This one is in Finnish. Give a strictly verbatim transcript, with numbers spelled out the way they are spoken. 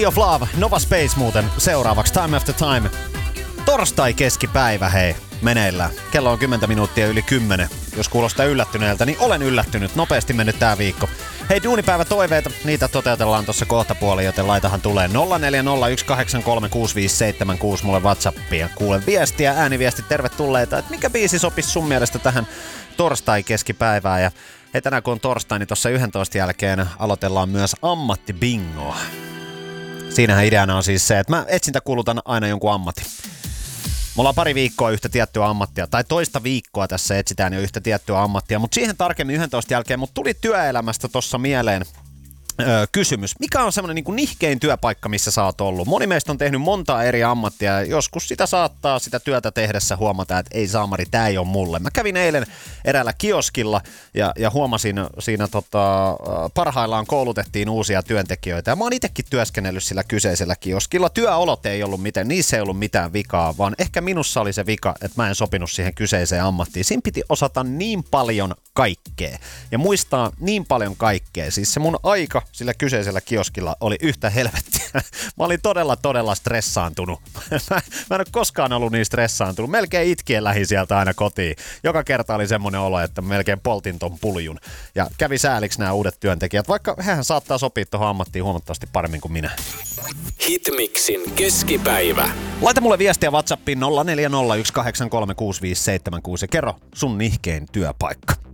of Love, Nova Space muuten seuraavaksi Time After Time. Torstai keskipäivä, hei, meneillään. Kello on kymmenen minuuttia yli kymmenen. Jos kuulostaa yllättyneeltä, niin olen yllättynyt. Nopeasti mennyt tää viikko. Hei, duunipäivä toiveita, niitä toteutellaan tuossa kohta puoli, joten laitahan tulee nolla neljä nolla yksi kahdeksan kolme kuusi viisi seitsemän kuusi mulle WhatsAppia. Kuulen viestiä, ääniviesti, tervetulleita, että mikä biisi sopisi sun mielestä tähän torstai keskipäivään. Ja hei, tänään kun on torstai, niin tuossa yksitoista jälkeen aloitellaan myös ammattibingoa. Siinähän ideana on siis se, että mä etsintäkuulutan aina jonkun ammatin. Mulla on pari viikkoa yhtä tiettyä ammattia, tai toista viikkoa tässä etsitään jo yhtä tiettyä ammattia, mutta siihen tarkemmin yksitoista jälkeen, mutta tuli työelämästä tossa mieleen öö, kysymys. Mikä on semmoinen niin kuin nihkein työpaikka, missä sä oot ollut? Moni meistä on tehnyt montaa eri ammattia, ja joskus sitä saattaa sitä työtä tehdessä huomata, että ei saamari, tää ei ole mulle. Mä kävin eilen eräällä kioskilla, ja, ja huomasin siinä tota, parhaillaan koulutettiin uusia työntekijöitä, ja mä oon itekin työskennellyt sillä kyseisellä kioskilla. Työolot ei ollut mitään, niissä ei ollut mitään vikaa, vaan ehkä minussa oli se vika, että mä en sopinut siihen kyseiseen ammattiin. Siinä piti osata niin paljon kaikkea, ja muistaa niin paljon kaikkea. Siis se mun aika sillä kyseisellä kioskilla oli yhtä helvettiä. Mä olin todella, todella stressaantunut. Mä, mä en ole koskaan ollut niin stressaantunut. Melkein itkien lähin sieltä aina kotiin. Joka kerta oli semmoinen olo, että melkein poltin ton puljun. Ja kävi sääliksi nämä uudet työntekijät, vaikka hehän saattaa sopia tuohon ammattiin huomattavasti paremmin kuin minä. Hitmixin keskipäivä. Laita mulle viestiä WhatsAppiin nolla neljä nolla yksi kahdeksan kolme kuusi viisi seitsemän kuusi ja kerro sun nihkein työpaikka.